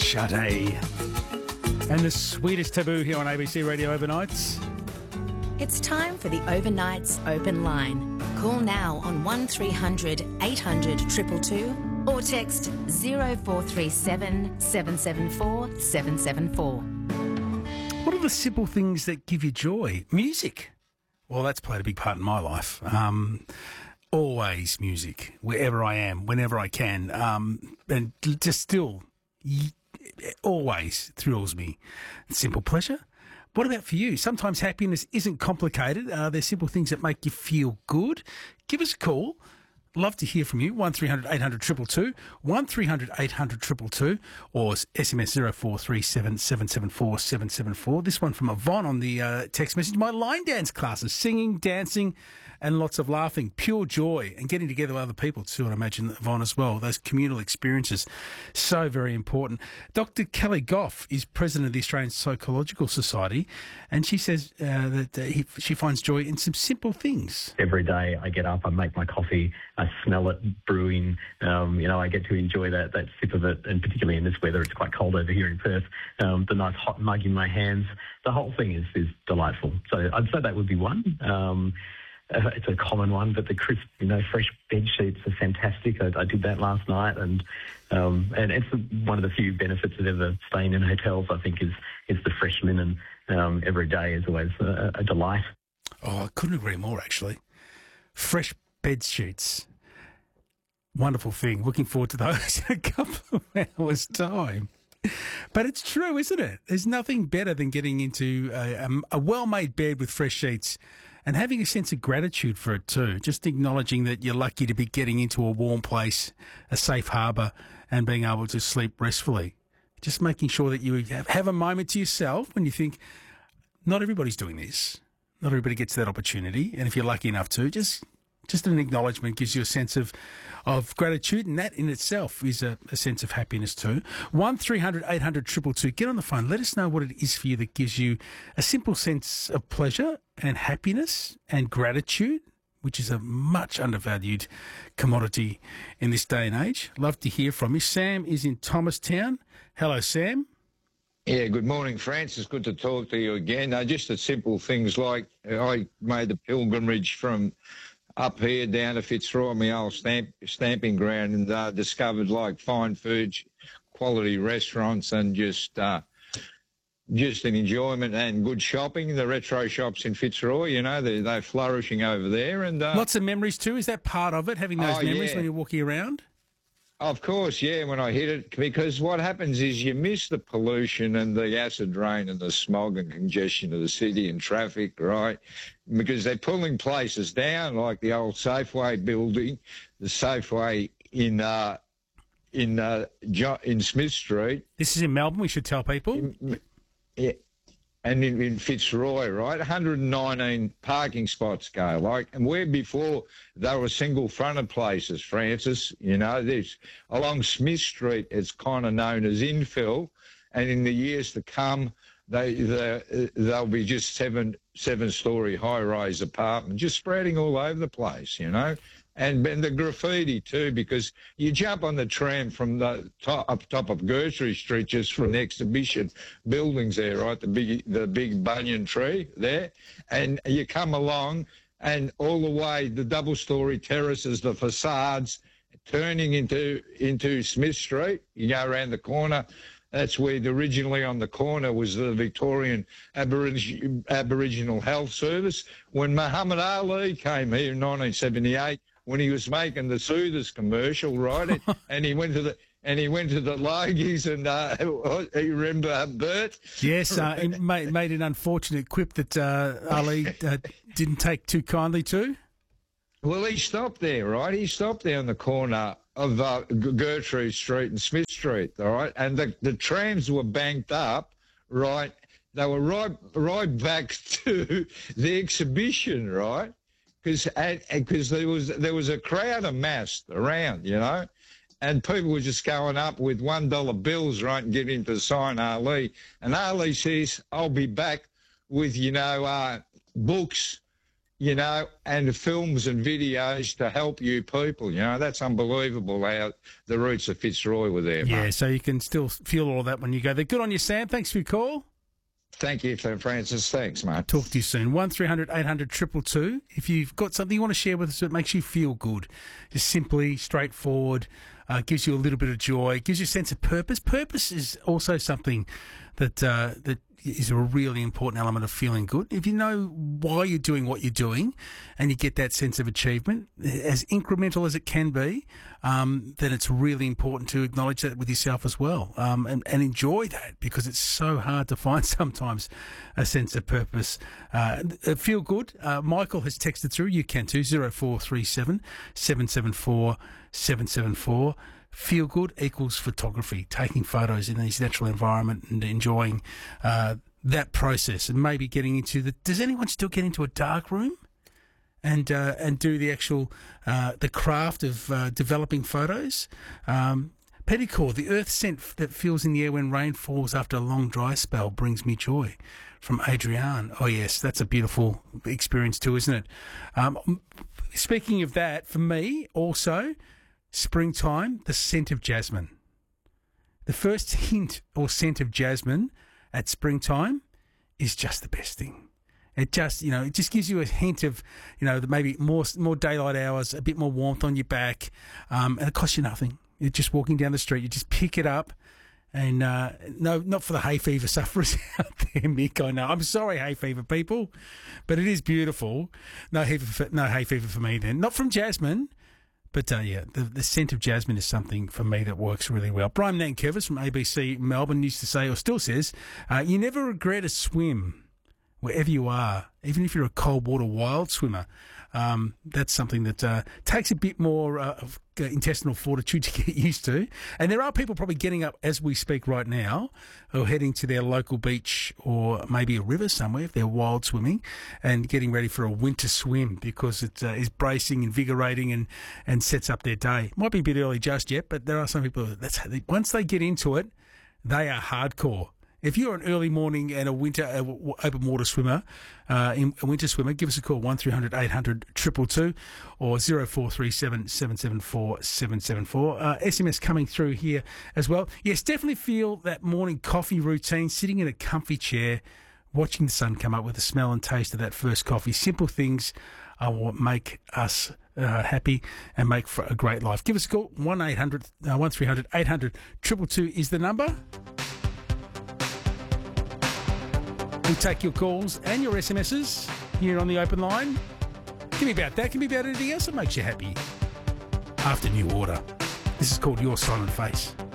Sade. And the sweetest taboo here on ABC Radio Overnights. It's time for the Overnights Open Line. Call now on 1300 800 222 or text 0437 774 774. What are the simple things that give you joy? Music. Well, that's played a big part in my life. Always music, wherever I am, whenever I can. And just still, always thrills me. Simple pleasure. What about for you? Sometimes happiness isn't complicated. There's simple things that make you feel good. Give us a call. Love to hear from you. 1300 800 222, 1300 800 222, or SMS 0437 774 774. This one from Yvonne on the text message. My line dance classes, singing, dancing, and lots of laughing, pure joy, and getting together with other people too, and I imagine Yvonne as well. Those communal experiences, so very important. Dr. Kelly Goff is president of the Australian Psychological Society, and she says that she finds joy in some simple things. Every day I get up, I make my coffee, I smell it brewing, I get to enjoy that sip of it, and particularly in this weather, it's quite cold over here in Perth, the nice hot mug in my hands. The whole thing is delightful. So I'd say that would be one. It's a common one, but the crisp, fresh bed sheets are fantastic. I did that last night, and it's one of the few benefits of ever staying in hotels, I think, is the fresh linen. Every day is always a delight. Oh, I couldn't agree more, actually. Fresh bed sheets. Wonderful thing. Looking forward to those in a couple of hours' time. But it's true, isn't it? There's nothing better than getting into a well-made bed with fresh sheets and having a sense of gratitude for it too. Just acknowledging that you're lucky to be getting into a warm place, a safe harbour, and being able to sleep restfully. Just making sure that you have a moment to yourself when you think, not everybody's doing this. Not everybody gets that opportunity. And if you're lucky enough to, just an acknowledgement gives you a sense of gratitude, and that in itself is a sense of happiness too. 1300 800 222. Get on the phone. Let us know what it is for you that gives you a simple sense of pleasure and happiness and gratitude, which is a much undervalued commodity in this day and age. Love to hear from you. Sam is in Thomastown. Hello, Sam. Yeah, good morning, Francis. Good to talk to you again. Just the simple things like I made the pilgrimage from up here down to Fitzroy, my old stamping ground, and discovered fine foods, quality restaurants, and just an enjoyment and good shopping. The retro shops in Fitzroy, they're flourishing over there, and lots of memories too. Is that part of it? Having those memories when you're walking around? Of course, yeah, when I hit it, because what happens is you miss the pollution and the acid rain and the smog and congestion of the city and traffic, right? Because they're pulling places down, like the old Safeway building, the Safeway in Smith Street. This is in Melbourne, we should tell people. Yeah. And in Fitzroy, right, 119 parking spots go, and where before they were single-fronted places, Francis, this along Smith Street, it's kind of known as infill, and in the years to come, they'll be just seven-story high-rise apartments, just spreading all over the place, And the graffiti too, because you jump on the tram from the up top of Gertrude Street, just from the exhibition buildings there, right? The big banyan tree there, and you come along, and all the way the double-story terraces, the facades, turning into Smith Street. You go around the corner. That's where originally on the corner was the Victorian Aboriginal Health Service. When Muhammad Ali came here in 1978. When he was making the Soothers commercial, right? and he went to the Logies, and you remember Bert? Yes, he made an unfortunate quip that Ali didn't take too kindly to. Well, he stopped there, right? He stopped there on the corner of Gertrude Street and Smith Street, all right? And the trams were banked up, right? They were right back to the exhibition, right? Because there was a crowd amassed around, and people were just going up with $1 bills, right, and getting to sign Ali. And Ali says, "I'll be back with books you know, and films and videos to help you people. You know, that's unbelievable how the roots of Fitzroy were there, Yeah, mate. so you can still feel all of that when you go there. Good on you, Sam. Thanks for your call. Thank you, Francis. Thanks, mate. Talk to you soon. 1300 800 222. If you've got something you want to share with us that makes you feel good, just simply, straightforward, gives you a little bit of joy, gives you a sense of purpose. Purpose is also something that is a really important element of feeling good. If you know why you're doing what you're doing and you get that sense of achievement, as incremental as it can be, then it's really important to acknowledge that with yourself as well, and enjoy that, because it's so hard to find sometimes a sense of purpose. Feel good. Michael has texted through. You can too. 0437 774 774. Feel good equals photography, taking photos in this natural environment and enjoying that process, and maybe getting into the. Does anyone still get into a dark room and do the actual the craft of developing photos? Petticore, the earth scent that feels in the air when rain falls after a long dry spell brings me joy. From Adrienne. Oh yes, that's a beautiful experience too, isn't it? Speaking of that, for me also. Springtime, the scent of jasmine. The first hint or scent of jasmine at springtime is just the best thing. It just, it just gives you a hint of, maybe more daylight hours, a bit more warmth on your back, and it costs you nothing. You're just walking down the street, you just pick it up, and no, not for the hay fever sufferers out there, Mick. I know. I'm sorry, hay fever people, but it is beautiful. No hay fever for me then. Not from jasmine. But, the scent of jasmine is something for me that works really well. Brian Nankervis from ABC Melbourne used to say, or still says, you never regret a swim wherever you are, even if you're a cold water wild swimmer. That's something that takes a bit more of intestinal fortitude to get used to. And there are people probably getting up as we speak right now, or heading to their local beach or maybe a river somewhere if they're wild swimming, and getting ready for a winter swim because it is bracing, invigorating, and sets up their day. Might be a bit early just yet, but there are some people once they get into it, they are hardcore. If you're an early morning and a winter open water swimmer, give us a call, 1300 800 222 or 0437 774 774. SMS coming through here as well. Yes, definitely feel that morning coffee routine, sitting in a comfy chair, watching the sun come up with the smell and taste of that first coffee. Simple things are what make us happy and make for a great life. Give us a call, 1300 800 222 is the number. We'll take your calls and your SMSs here on the open line. Give me about that. Give me about anything else that makes you happy. After New Order. This is called Your Silent Face.